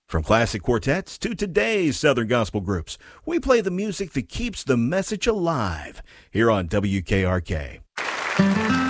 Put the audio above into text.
From classic quartets to today's Southern gospel groups, we play the music that keeps the message alive here on WKRK.